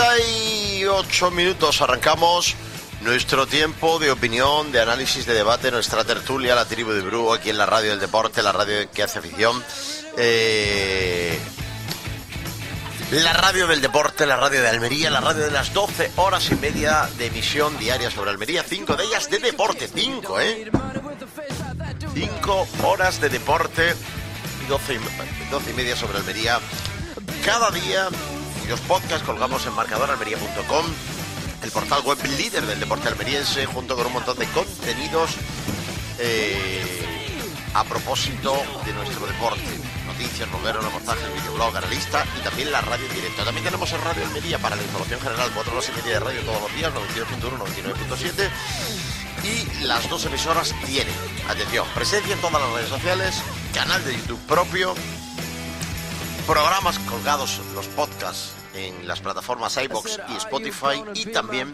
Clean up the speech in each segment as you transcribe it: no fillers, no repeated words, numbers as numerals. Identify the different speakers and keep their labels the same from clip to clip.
Speaker 1: 38 minutos, arrancamos nuestro tiempo de opinión, de análisis, de debate, nuestra tertulia, la tribu de Bru, aquí en la radio del deporte, la radio que hace afición. La radio del deporte, la radio de Almería, la radio de las 12 horas y media de emisión diaria sobre Almería, 5 de ellas de deporte, 5 horas de deporte y 12 y media sobre Almería cada día. Y los podcasts colgamos en marcadoralmería.com, el portal web líder del deporte almeriense, junto con un montón de contenidos a propósito de nuestro deporte. Noticias, blogueros, reportajes, videoblog, analista y también la radio en directo. También tenemos el Radio Almería para la información general, 4 horas y media de radio todos los días, 92.1, 99.7. Y las dos emisoras tienen, atención, presencia en todas las redes sociales, canal de YouTube propio, programas colgados, los podcasts en las plataformas iVoox y Spotify, y también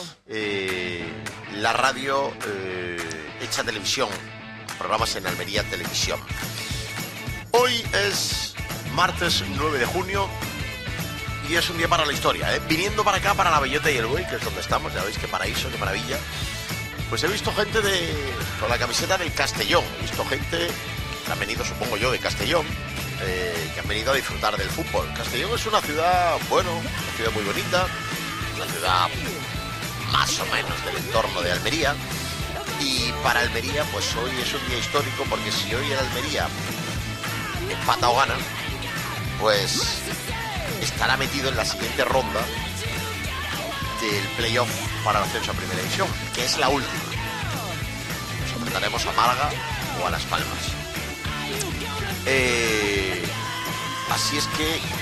Speaker 1: la radio hecha televisión, programas en Almería Televisión. Hoy es martes 9 de junio y es un día para la historia, viniendo para acá, para la Bellota y el Buey, que es donde estamos, ya veis qué paraíso, qué maravilla. Pues he visto gente con la camiseta del Castellón, he visto gente que han venido, supongo yo, de Castellón, que han venido a disfrutar del fútbol. Castellón es una ciudad, una ciudad muy bonita, una ciudad más o menos del entorno de Almería, y para Almería pues hoy es un día histórico, porque si hoy en Almería empata o gana, pues estará metido en la siguiente ronda del playoff para el ascenso a primera división, que es la última. Nos enfrentaremos a Málaga o a Las Palmas. Así es que